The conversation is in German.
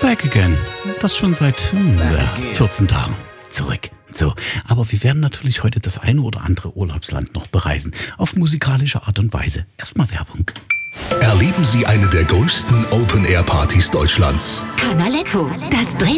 Back again. Das schon seit 14 Tagen. Zurück. So, aber wir werden natürlich heute das eine oder andere Urlaubsland noch bereisen. Auf musikalische Art und Weise. Erstmal Werbung. Erleben Sie eine der größten Open-Air-Partys Deutschlands. Canaletto, das